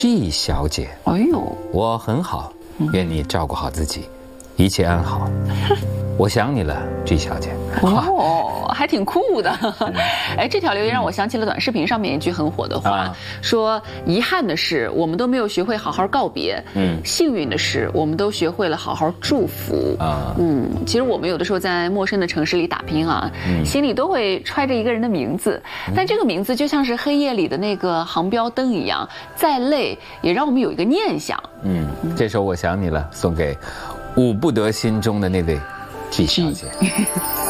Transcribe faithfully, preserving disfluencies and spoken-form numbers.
G 小姐， 哎呦， 我很好，愿你照顾好自己，一切安好。我想你了 ，G 小姐。 哦，还挺酷的。哎，这条留言让我想起了短视频上面一句很火的话， 啊、 说遗憾的是我们都没有学会好好告别，嗯，幸运的是我们都学会了好好祝福啊，嗯，其实我们有的时候在陌生的城市里打拼啊，嗯、心里都会揣着一个人的名字，但这个名字就像是黑夜里的那个航标灯一样，再累也让我们有一个念想。 嗯，这首我想你了，送给捂不得心中的那位G 小姐。